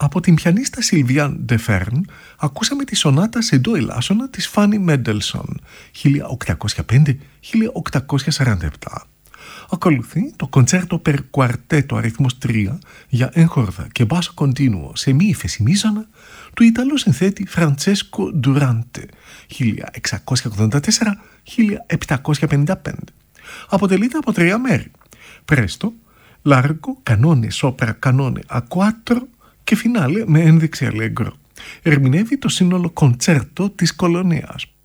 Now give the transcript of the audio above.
Από την πιανίστα Σιλβιάν Ντεφέρν ακούσαμε τη σονάτα σε ντο ελάσσονα της Φάνι Μέντελσον 1805-1847. Ακολουθεί το κοντσέρτο per quartetto αριθμός 3 για έγχορδα και μπάσο κοντίνουο σε μη ύφεση μείζωνα του Ιταλού συνθέτη Φραντσέσκο Ντουράντε 1684-1755. Αποτελείται από 3 μέρη: πρέστο, λάργο, κανόνε, σόπρα, κανόνε, ακουάτρο και φινάλε με ένδειξη αλέγκρο. Ερμηνεύει το σύνολο κοντσέρτο της κολονίας.